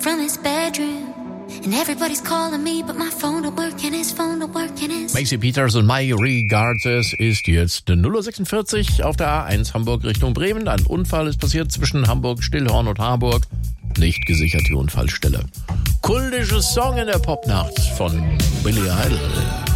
from his bedroom. And everybody's calling me, but my phone don't work and his phone don't work and his... Macy Peters und My Regards. Es ist jetzt 0:46 auf der A1 Hamburg Richtung Bremen. Ein Unfall ist passiert zwischen Hamburg, Stillhorn und Harburg. Nicht gesichert die Unfallstelle. Kultisches Song in der Popnacht von Billy Idol.